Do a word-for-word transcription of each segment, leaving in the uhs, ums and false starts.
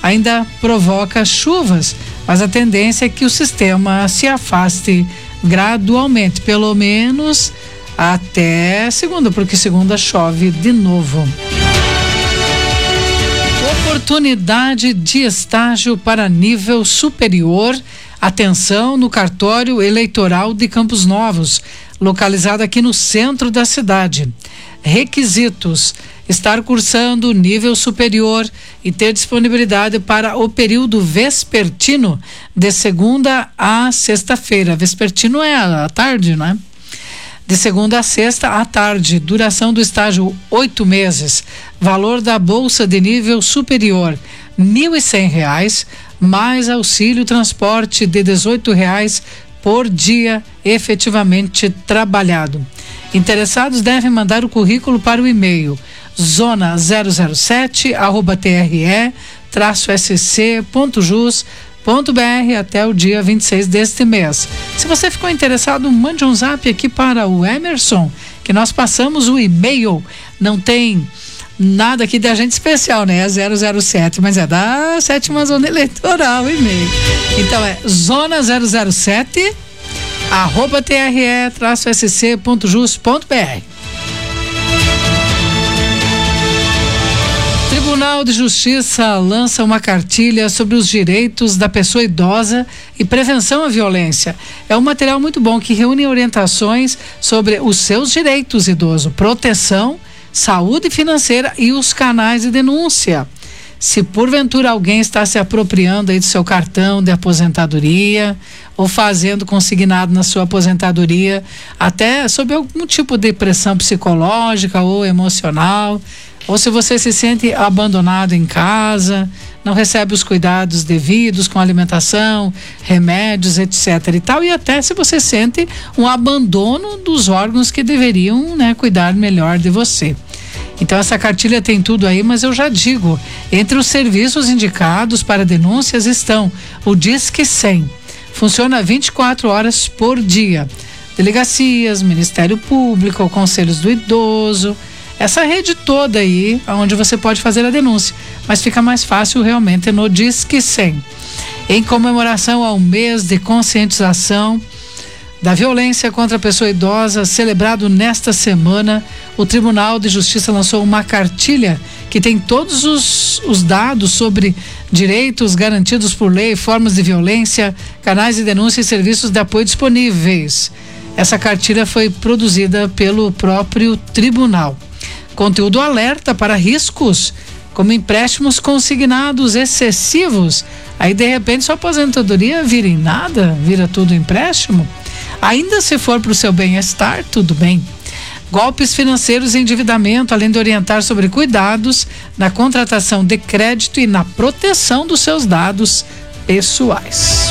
ainda provoca chuvas, mas a tendência é que o sistema se afaste gradualmente, pelo menos até segunda, porque segunda chove de novo. Oportunidade de estágio para nível superior. Atenção no cartório eleitoral de Campos Novos, localizado aqui no centro da cidade. Requisitos: estar cursando nível superior e ter disponibilidade para o período vespertino de segunda a sexta-feira. Vespertino é à tarde, né? De segunda a sexta à tarde. Duração do estágio oito meses. Valor da bolsa de nível superior mil e cem reais, mais auxílio transporte de dezoito reais por dia efetivamente trabalhado. Interessados devem mandar o currículo para o e-mail zona zero zero sete arroba tre traço sc ponto jus ponto br até o dia vinte e seis deste mês. Se você ficou interessado, mande um zap aqui para o Emerson, que nós passamos o e-mail. Não tem nada aqui de agente especial, né? É zero zero sete, mas é da sétima zona eleitoral o e-mail. Então é zona zero zero sete arroba tre traço sc ponto jus ponto br. Tribunal de Justiça lança uma cartilha sobre os direitos da pessoa idosa e prevenção à violência. É um material muito bom que reúne orientações sobre os seus direitos idoso, proteção, saúde financeira e os canais de denúncia. Se porventura alguém está se apropriando aí do seu cartão de aposentadoria ou fazendo consignado na sua aposentadoria, até sob algum tipo de pressão psicológica ou emocional, ou se você se sente abandonado em casa, não recebe os cuidados devidos com alimentação, remédios, etc e tal, e até se você sente um abandono dos órgãos que deveriam, né, cuidar melhor de você. Então essa cartilha tem tudo aí, mas eu já digo, entre os serviços indicados para denúncias estão o Disque cem, funciona vinte e quatro horas por dia, delegacias, Ministério Público, conselhos do idoso, essa rede toda aí, onde você pode fazer a denúncia, mas fica mais fácil realmente no Disque cem. Em comemoração ao mês de conscientização da violência contra a pessoa idosa, celebrado nesta semana, o Tribunal de Justiça lançou uma cartilha que tem todos os, os dados sobre direitos garantidos por lei, formas de violência, canais de denúncia e serviços de apoio disponíveis. Essa cartilha foi produzida pelo próprio tribunal. Conteúdo alerta para riscos, como empréstimos consignados excessivos. Aí, de repente, sua aposentadoria vira em nada, vira tudo empréstimo. Ainda se for para o seu bem-estar, tudo bem. Golpes financeiros e endividamento, além de orientar sobre cuidados na contratação de crédito e na proteção dos seus dados pessoais.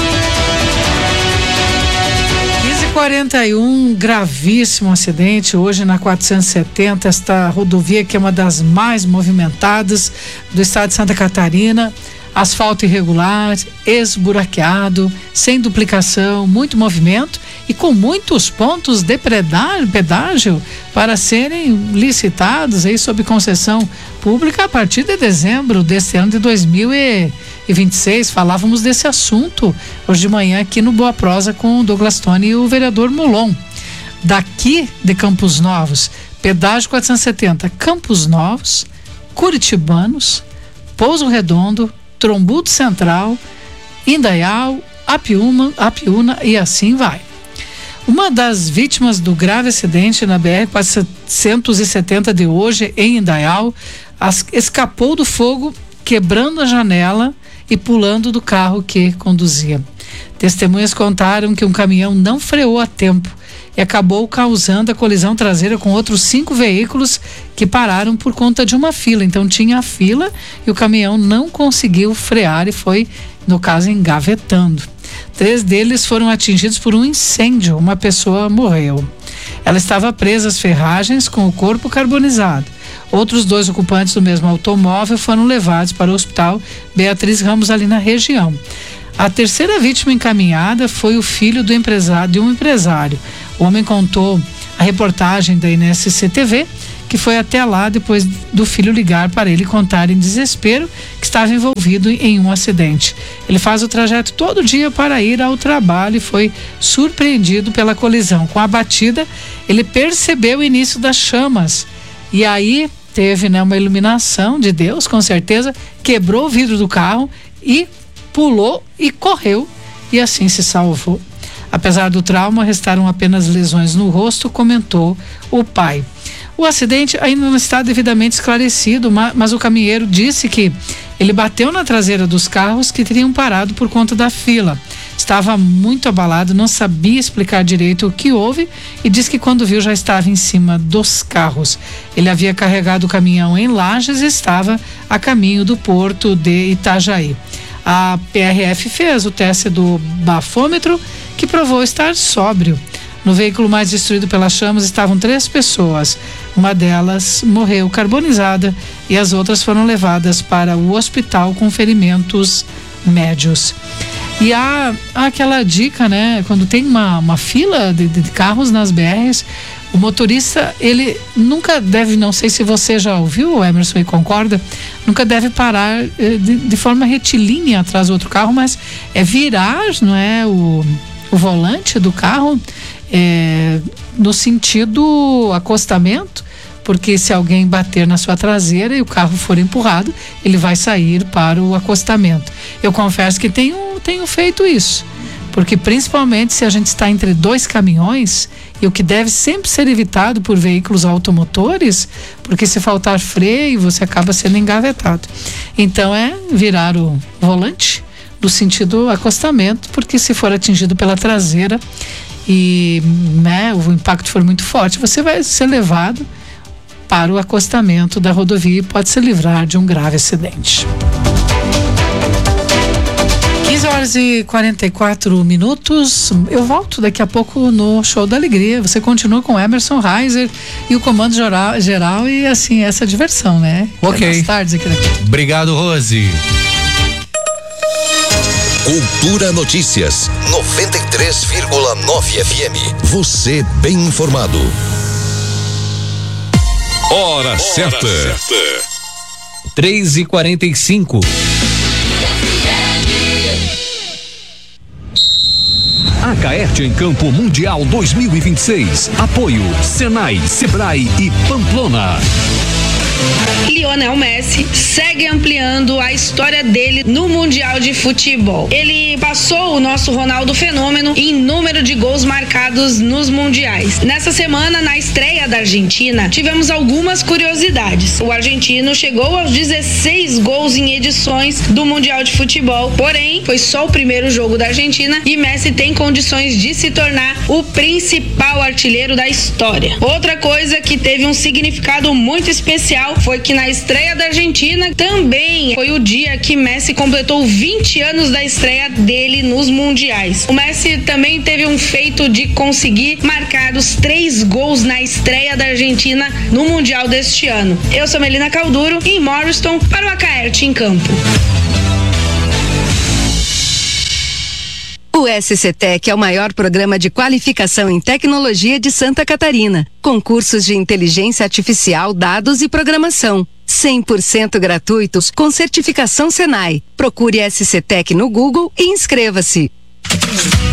quinze e quarenta e um, gravíssimo acidente hoje na quatrocentos e setenta, esta rodovia que é uma das mais movimentadas do estado de Santa Catarina. Asfalto irregular, esburaqueado, sem duplicação, muito movimento e com muitos pontos de pedágio para serem licitados aí sob concessão pública a partir de dezembro deste ano de dois mil e vinte e seis. Falávamos desse assunto hoje de manhã aqui no Boa Prosa com o Douglas Tony e o vereador Molon. Daqui de Campos Novos, pedágio quatrocentos e setenta, Campos Novos, Curitibanos, Pouso Redondo, Trombudo Central, Indaial, Apiúna, Apiúna e assim vai. Uma das vítimas do grave acidente na B R quatrocentos e setenta de hoje em Indaial as, escapou do fogo quebrando a janela e pulando do carro que conduzia. Testemunhas contaram que um caminhão não freou a tempo e acabou causando a colisão traseira com outros cinco veículos que pararam por conta de uma fila. Então tinha a fila e o caminhão não conseguiu frear e foi, no caso, engavetando. Três deles foram atingidos por um incêndio. Uma pessoa morreu. Ela estava presa às ferragens com o corpo carbonizado. Outros dois ocupantes do mesmo automóvel foram levados para o hospital Beatriz Ramos ali na região. A terceira vítima encaminhada foi o filho do empresário, de um empresário. O homem contou a reportagem da N S C T V que que foi até lá depois do filho ligar para ele contar em desespero que estava envolvido em um acidente. Ele faz o trajeto todo dia para ir ao trabalho e foi surpreendido pela colisão. Com a batida, ele percebeu o início das chamas e aí teve, né, uma iluminação de Deus, com certeza, quebrou o vidro do carro e pulou e correu e assim se salvou. Apesar do trauma, restaram apenas lesões no rosto, comentou o pai. O acidente ainda não está devidamente esclarecido, mas o caminheiro disse que ele bateu na traseira dos carros que teriam parado por conta da fila. Estava muito abalado, não sabia explicar direito o que houve e disse que quando viu já estava em cima dos carros. Ele havia carregado o caminhão em Lages e estava a caminho do porto de Itajaí. A P R F fez o teste do bafômetro, que provou estar sóbrio. No veículo mais destruído pelas chamas estavam três pessoas. Uma delas morreu carbonizada e as outras foram levadas para o hospital com ferimentos médios. E há, há aquela dica, né? Quando tem uma, uma fila de, de carros nas B Rs, o motorista, ele nunca deve, não sei se você já ouviu, Emerson, e concorda, nunca deve parar de, de forma retilínea atrás do outro carro, mas é virar, não é, o, o volante do carro é, no sentido acostamento, porque se alguém bater na sua traseira e o carro for empurrado, ele vai sair para o acostamento. Eu confesso que tenho, tenho feito isso, porque principalmente se a gente está entre dois caminhões, e o que deve sempre ser evitado por veículos automotores, porque se faltar freio você acaba sendo engavetado. Então é virar o volante no sentido acostamento, porque se for atingido pela traseira e, né, o impacto for muito forte, você vai ser levado para o acostamento da rodovia e pode se livrar de um grave acidente. quinze horas e quarenta e quatro minutos. Eu volto daqui a pouco no Show da Alegria. Você continua com Emerson Reiser e o comando geral, geral e assim, essa diversão, né? Ok. Mais tarde aqui daqui. Obrigado, Rose. Cultura Notícias, noventa e três vírgula nove F M. Você bem informado. Hora, Hora certa. certa. três e quarenta e cinco. A Caerte em Campo Mundial dois mil e vinte e seis. Apoio Senai, Sebrae e Pamplona. Lionel Messi segue ampliando a história dele no Mundial de Futebol. Ele passou o nosso Ronaldo Fenômeno em número de gols marcados nos mundiais. Nessa semana, na estreia da Argentina, tivemos algumas curiosidades. O argentino chegou aos dezesseis gols em edições do Mundial de Futebol, porém, foi só o primeiro jogo da Argentina e Messi tem condições de se tornar o principal artilheiro da história. Outra coisa que teve um significado muito especial foi que na estreia da Argentina também foi o dia que Messi completou vinte anos da estreia dele nos mundiais. O Messi também teve um feito de conseguir marcar os três gols na estreia da Argentina no Mundial deste ano. Eu sou Melina Calduro em Morriston para o A Caerte em Campo. O S C Tec é o maior programa de qualificação em tecnologia de Santa Catarina, com cursos de inteligência artificial, dados e programação. cem por cento gratuitos com certificação Senai. Procure S C Tec no Google e inscreva-se.